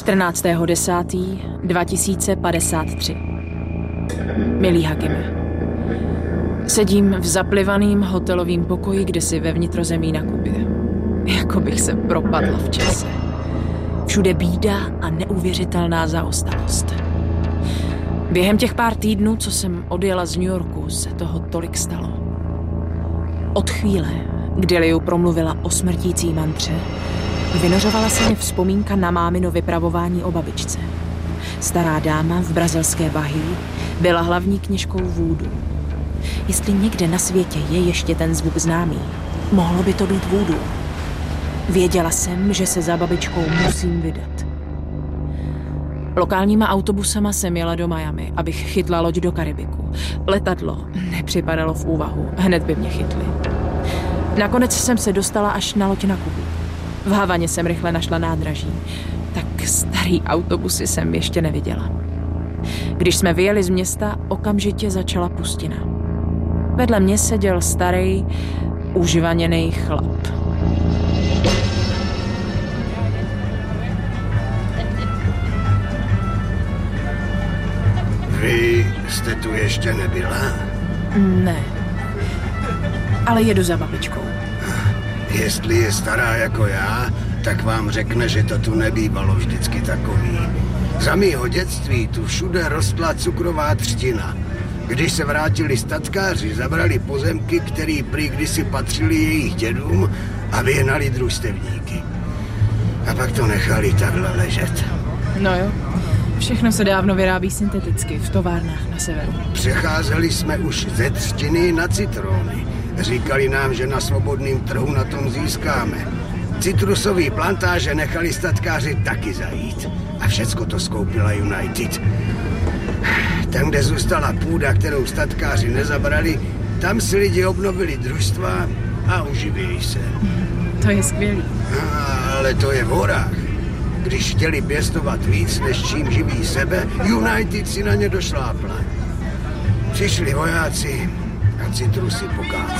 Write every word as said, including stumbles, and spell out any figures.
čtrnáctého desátého dva tisíce padesát tři. Milý Hagime, sedím v zaplivaným hotelovým pokoji, kde si ve vnitrozemí na Kubě. Jako bych se propadla v čase. Všude bída a neuvěřitelná zaostalost. Během těch pár týdnů, co jsem odjela z New Yorku, se toho tolik stalo. Od chvíle, kdy Liu promluvila o smrtící mantře, vynořovala se mi vzpomínka na mámino vypravování o babičce. Stará dáma v brazilské Bahii byla hlavní kněžkou vúdu. Jestli někde na světě je ještě ten zvuk známý, mohlo by to být vúdu. Věděla jsem, že se za babičkou musím vydat. Lokálníma autobusama jsem jela do Miami, abych chytla loď do Karibiku. Letadlo nepřipadalo v úvahu, hned by mě chytli. Nakonec jsem se dostala až na loď na Kubu. V Havaně jsem rychle našla nádraží. Tak starý autobusy jsem ještě neviděla. Když jsme vyjeli z města, okamžitě začala pustina. Vedle mě seděl starý, užvaněnej chlap. Vy jste tu ještě nebyla? Ne. Ale jedu za babičkou. Jestli je stará jako já, tak vám řekne, že to tu nebývalo vždycky takový. Za mýho dětství tu všude rostla cukrová třtina. Když se vrátili statkáři, zabrali pozemky, které prý kdysi patřily jejich dědům a vyhnali družstevníky. A pak to nechali takhle ležet. No jo, všechno se dávno vyrábí synteticky v továrnách na severu. Přecházeli jsme už ze třtiny na citrony. Říkali nám, že na svobodném trhu na tom získáme. Citrusové plantáže nechali statkáři taky zajít. A všecko to skoupila United. Tam, kde zůstala půda, kterou statkáři nezabrali, tam si lidi obnovili družstva a uživějí se. To je skvělý. Ale to je v horách. Když chtěli pěstovat víc, než čím živí sebe, United si na ně došlápla. Přišli vojáci a citrusy pokáceli.